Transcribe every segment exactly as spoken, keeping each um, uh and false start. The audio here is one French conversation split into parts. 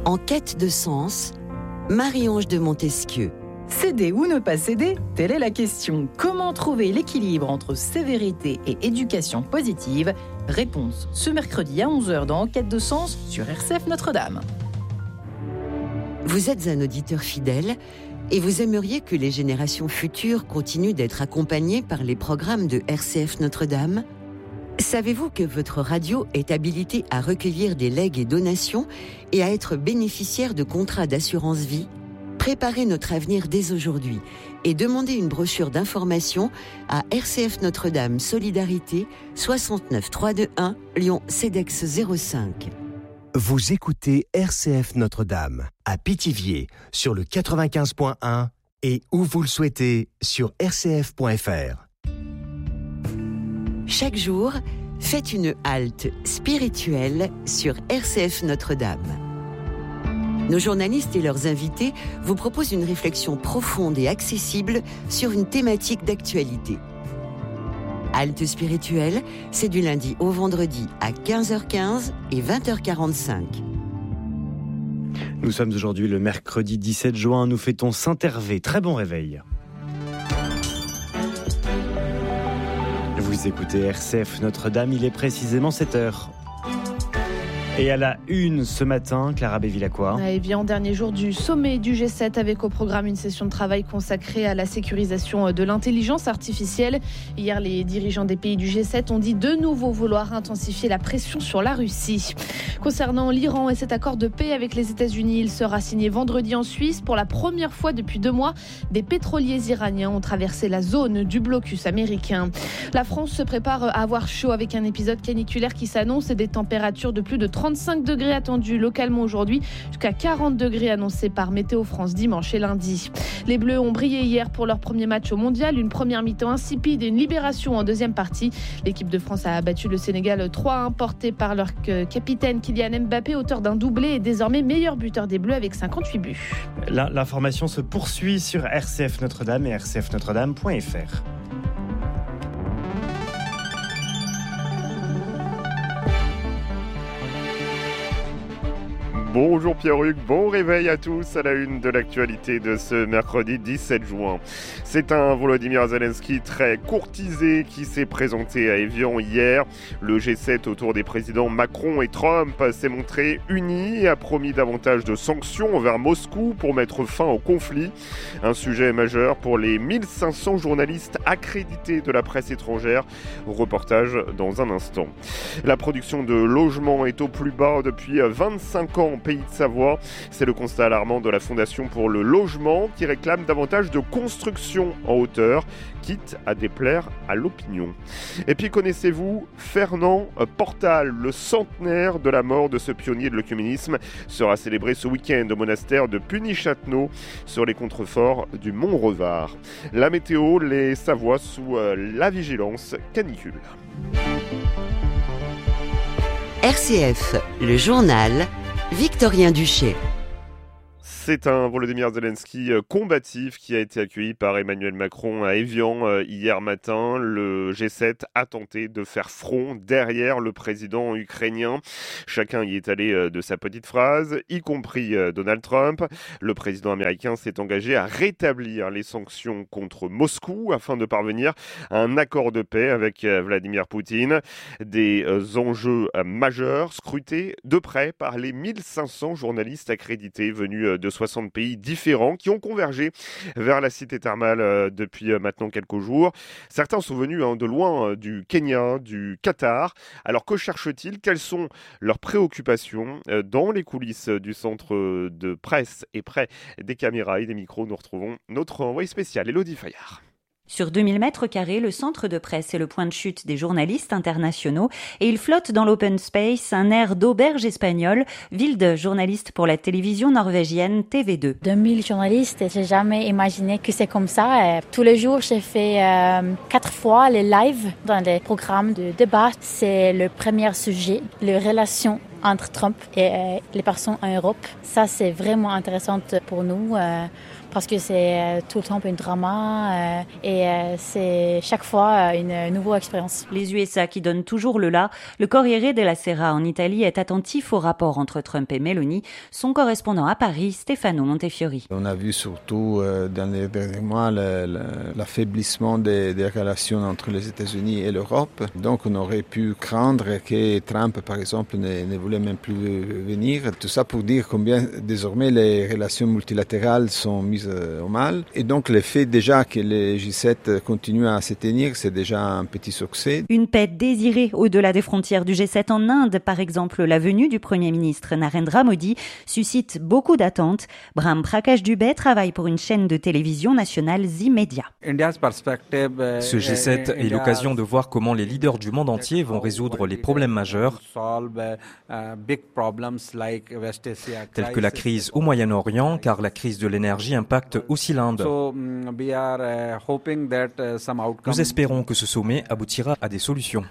En quête de sens, Marie-Ange de Montesquieu. Céder ou ne pas céder, telle est la question. Comment trouver l'équilibre entre sévérité et éducation positive ? Réponse ce mercredi à onze heures dans En quête de sens sur R C F Notre-Dame. Vous êtes un auditeur fidèle et vous aimeriez que les générations futures continuent d'être accompagnées par les programmes de R C F Notre-Dame ? Savez-vous que votre radio est habilitée à recueillir des legs et donations et à être bénéficiaire de contrats d'assurance vie ? Préparez notre avenir dès aujourd'hui et demandez une brochure d'information à R C F Notre-Dame Solidarité soixante-neuf trois deux un Lyon Cedex zéro cinq. Vous écoutez R C F Notre-Dame à Pithiviers sur le quatre-vingt-quinze point un et où vous le souhaitez sur r c f point f r. Chaque jour, faites une halte spirituelle sur R C F Notre-Dame. Nos journalistes et leurs invités vous proposent une réflexion profonde et accessible sur une thématique d'actualité. Halte spirituelle, c'est du lundi au vendredi à quinze heures quinze et vingt heures quarante-cinq. Nous sommes aujourd'hui le mercredi dix-sept juin, nous fêtons Saint-Hervé. Très bon réveil. Vous écoutez R C F Notre-Dame, il est précisément sept heures. Et à la une ce matin, Clara Bévilacqua. Et bien, dernier jour du sommet du G sept avec au programme une session de travail consacrée à la sécurisation de l'intelligence artificielle. Hier, les dirigeants des pays du G sept ont dit de nouveau vouloir intensifier la pression sur la Russie. Concernant l'Iran et cet accord de paix avec les États-Unis, il sera signé vendredi en Suisse. Pour la première fois depuis deux mois, des pétroliers iraniens ont traversé la zone du blocus américain. La France se prépare à avoir chaud avec un épisode caniculaire qui s'annonce et des températures de plus de trente-cinq degrés attendus localement aujourd'hui, jusqu'à quarante degrés annoncés par Météo France dimanche et lundi. Les Bleus ont brillé hier pour leur premier match au Mondial, une première mi-temps insipide et une libération en deuxième partie. L'équipe de France a battu le Sénégal trois à un, porté par leur capitaine Kylian Mbappé, auteur d'un doublé et désormais meilleur buteur des Bleus avec cinquante-huit buts. L'information se poursuit sur R C F Notre-Dame et r c f notre dame point f r. Bonjour Pierre-Hugues, bon réveil à tous à la une de l'actualité de ce mercredi dix-sept juin. C'est un Volodymyr Zelensky très courtisé qui s'est présenté à Évian hier. Le G sept autour des présidents Macron et Trump s'est montré uni et a promis davantage de sanctions envers Moscou pour mettre fin au conflit. Un sujet majeur pour les mille cinq cents journalistes accrédités de la presse étrangère. Reportage dans un instant. La production de logements est au plus bas depuis vingt-cinq ans Pays de Savoie. C'est le constat alarmant de la Fondation pour le logement qui réclame davantage de construction en hauteur, quitte à déplaire à l'opinion. Et puis connaissez-vous Fernand Portal, le centenaire de la mort de ce pionnier de l'œcuménisme, sera célébré ce week-end au monastère de Puny-Châtenot sur les contreforts du Mont-Revard. La météo, les Savoies sous la vigilance canicule. R C F, le journal Victorien Duché. C'est un Volodymyr Zelensky combatif qui a été accueilli par Emmanuel Macron à Évian hier matin. Le G sept a tenté de faire front derrière le président ukrainien. Chacun y est allé de sa petite phrase, y compris Donald Trump. Le président américain s'est engagé à rétablir les sanctions contre Moscou afin de parvenir à un accord de paix avec Vladimir Poutine. Des enjeux majeurs scrutés de près par les mille cinq cents journalistes accrédités venus de soixante pays différents qui ont convergé vers la cité thermale euh, depuis euh, maintenant quelques jours. Certains sont venus hein, de loin, euh, du Kenya, du Qatar. Alors que cherchent-ils ? Quelles sont leurs préoccupations ? euh, Dans les coulisses du centre de presse et près des caméras et des micros, nous retrouvons notre envoyé spécial, Elodie Fayard. Sur deux mille mètres carrés, le centre de presse est le point de chute des journalistes internationaux et il flotte dans l'open space un air d'auberge espagnole, ville de journalistes pour la télévision norvégienne T V deux. deux mille journalistes, j'ai jamais imaginé que c'est comme ça. Et tous les jours, j'ai fait euh, quatre fois les lives dans les programmes de débat. C'est le premier sujet, les relations entre Trump et euh, les personnes en Europe. Ça, c'est vraiment intéressant pour nous. Euh, parce que c'est tout le temps un drama et c'est chaque fois une nouvelle expérience. Les U S A qui donnent toujours le là. Le Corriere della Sera en Italie est attentif au rapport entre Trump et Meloni. Son correspondant à Paris, Stefano Montefiori. On a vu surtout dans les derniers mois l'affaiblissement des, des relations entre les États-Unis et l'Europe. Donc on aurait pu craindre que Trump, par exemple, ne, ne voulait même plus venir. Tout ça pour dire combien désormais les relations multilatérales sont mises au mal. Et donc le fait déjà que les G sept continuent à se tenir, c'est déjà un petit succès. Une paix désirée au-delà des frontières du G sept en Inde, par exemple. La venue du Premier ministre Narendra Modi suscite beaucoup d'attentes. Brahm Prakash Dubey travaille pour une chaîne de télévision nationale Zee Media. Ce G sept est l'occasion de voir comment les leaders du monde entier vont résoudre les problèmes majeurs, tels que la crise au Moyen-Orient, car la crise de l'énergie impacte aussi l'Inde. Nous espérons que ce sommet aboutira à des solutions.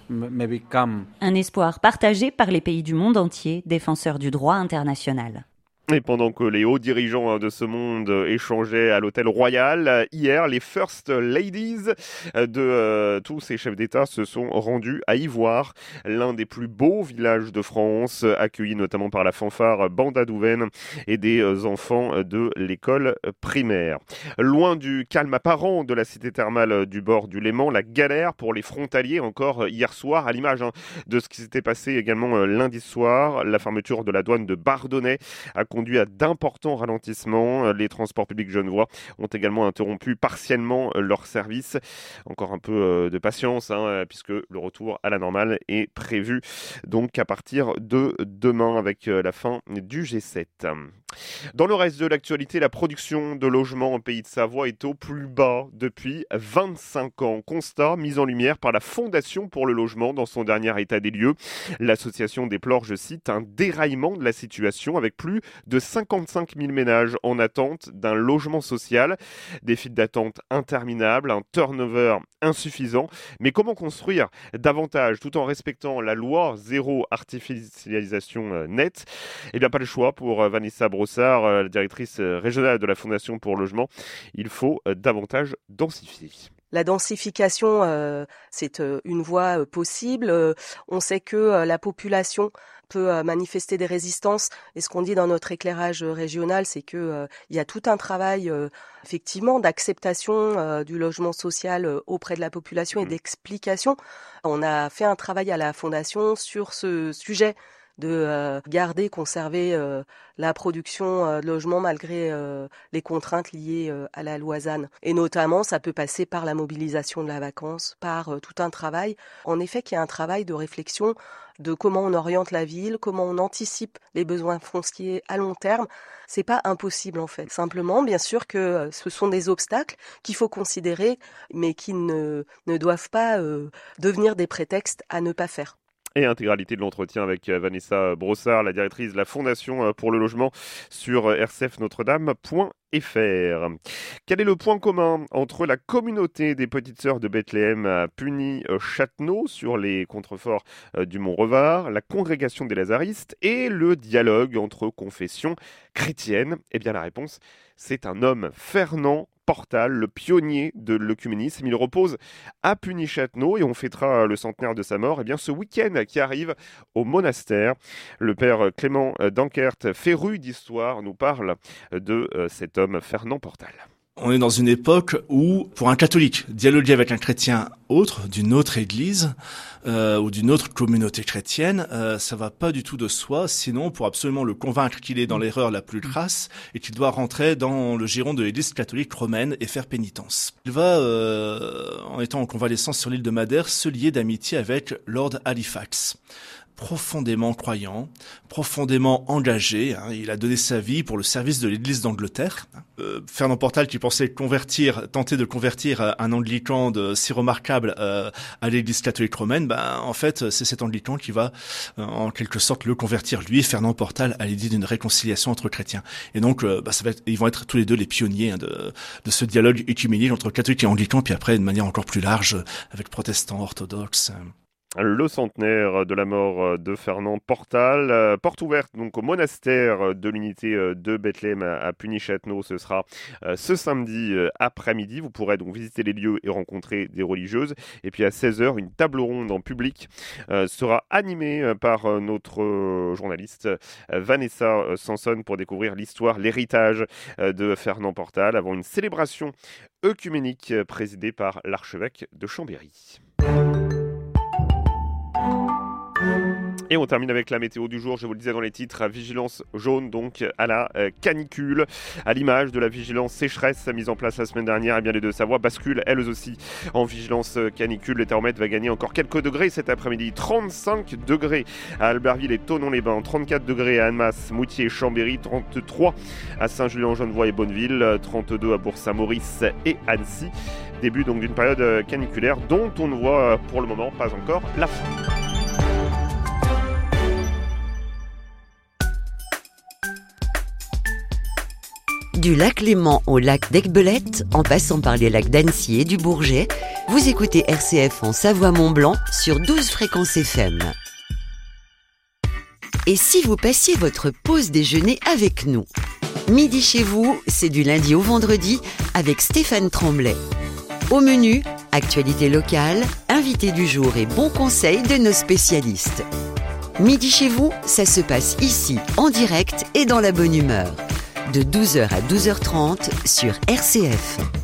Un espoir partagé par les pays du monde entier, défenseurs du droit international. Et pendant que les hauts dirigeants de ce monde échangeaient à l'hôtel Royal, hier, les First Ladies de euh, tous ces chefs d'État se sont rendus à Ivoire, l'un des plus beaux villages de France, accueilli notamment par la fanfare Banda Douven et des enfants de l'école primaire. Loin du calme apparent de la cité thermale du bord du Léman, la galère pour les frontaliers encore hier soir, à l'image hein, de ce qui s'était passé également lundi soir. La fermeture de la douane de Bardonnay a conduit à d'importants ralentissements. Les transports publics genevois ont également interrompu partiellement leur service. Encore un peu de patience, hein, puisque le retour à la normale est prévu donc à partir de demain avec la fin du G sept. Dans le reste de l'actualité, la production de logements en Pays de Savoie est au plus bas depuis vingt-cinq ans. Constat mis en lumière par la Fondation pour le logement dans son dernier état des lieux. L'association déplore, je cite, un déraillement de la situation avec plus de cinquante-cinq mille ménages en attente d'un logement social. Des files d'attente interminables, un turnover insuffisant. Mais comment construire davantage tout en respectant la loi zéro artificialisation nette ? Eh bien, pas le choix pour Vanessa Brossard, la directrice régionale de la Fondation pour le logement. Il faut davantage densifier. La densification, euh, c'est euh, une voie euh, possible. Euh, on sait que euh, la population peut euh, manifester des résistances. Et ce qu'on dit dans notre éclairage régional, c'est que euh, il y a tout un travail euh, effectivement d'acceptation euh, du logement social euh, auprès de la population et d'explication. On a fait un travail à la Fondation sur ce sujet de euh, garder, conserver euh, la production euh, de logements malgré euh, les contraintes liées euh, à la loi Z A N. Et notamment, ça peut passer par la mobilisation de la vacance, par euh, tout un travail. En effet, qu'il y a un travail de réflexion de comment on oriente la ville, comment on anticipe les besoins fonciers à long terme. C'est pas impossible en fait. Simplement, bien sûr que euh, ce sont des obstacles qu'il faut considérer, mais qui ne, ne doivent pas euh, devenir des prétextes à ne pas faire. Et intégralité de l'entretien avec Vanessa Brossard, la directrice de la Fondation pour le logement sur r c f notre dame point f r. Quel est le point commun entre la communauté des Petites Sœurs de Bethléem à Puny-Châtenot sur les contreforts du Mont-Revard, la congrégation des Lazaristes et le dialogue entre confessions chrétiennes ? Eh bien la réponse, c'est un homme, Fernand Portal, le pionnier de l'œcuménisme. Il repose à Puny-Châtenot et on fêtera le centenaire de sa mort eh bien, ce week-end qui arrive au monastère. Le père Clément Dankert, féru d'histoire, nous parle de cet homme, Fernand Portal. On est dans une époque où, pour un catholique, dialoguer avec un chrétien autre, d'une autre église euh, ou d'une autre communauté chrétienne, euh, ça va pas du tout de soi. Sinon, pour absolument le convaincre qu'il est dans l'erreur la plus crasse et qu'il doit rentrer dans le giron de l'église catholique romaine et faire pénitence. Il va, euh, en étant en convalescence sur l'île de Madère, se lier d'amitié avec Lord Halifax. Profondément croyant, profondément engagé, hein, il a donné sa vie pour le service de l'Église d'Angleterre. Euh, Fernand Portal, qui pensait convertir, tenter de convertir un anglican de si remarquable euh, à l'Église catholique romaine, ben en fait c'est cet anglican qui va euh, en quelque sorte le convertir lui, Fernand Portal, à l'idée d'une réconciliation entre chrétiens. Et donc euh, bah, ça va être, ils vont être tous les deux les pionniers hein, de, de ce dialogue œcuménique entre catholiques et anglicans, puis après de manière encore plus large avec protestants, orthodoxes. le centenaire de la mort de Fernand Portal. Porte ouverte donc au monastère de l'unité de Bethléem à Puny-Châtenot. Ce sera ce samedi après-midi. Vous pourrez donc visiter les lieux et rencontrer des religieuses. Et puis à seize heures, une table ronde en public sera animée par notre journaliste Vanessa Sanson pour découvrir l'histoire, l'héritage de Fernand Portal avant une célébration œcuménique présidée par l'archevêque de Chambéry. Et on termine avec la météo du jour, je vous le disais dans les titres, vigilance jaune donc à la euh, canicule, à l'image de la vigilance sécheresse mise en place la semaine dernière. Et bien les Deux-Savoie basculent elles aussi en vigilance canicule. Le thermomètre va gagner encore quelques degrés cet après-midi, trente-cinq degrés à Albertville et Thonon-les-Bains, trente-quatre degrés à Annemasse, Moutier et Chambéry, trente-trois à Saint-Julien-en-Genevois et Bonneville, trente-deux à Bourg-Saint-Maurice et Annecy. Début donc d'une période caniculaire dont on ne voit pour le moment pas encore la fin. Du lac Léman au lac d'Aiguebelette, en passant par les lacs d'Annecy et du Bourget, vous écoutez R C F en Savoie-Mont-Blanc sur douze fréquences F M. Et si vous passiez votre pause déjeuner avec nous? Midi chez vous, c'est du lundi au vendredi avec Stéphane Tremblay. Au menu, actualité locale, invité du jour et bons conseils de nos spécialistes. Midi chez vous, ça se passe ici, en direct et dans la bonne humeur. De douze heures à douze heures trente sur R C F.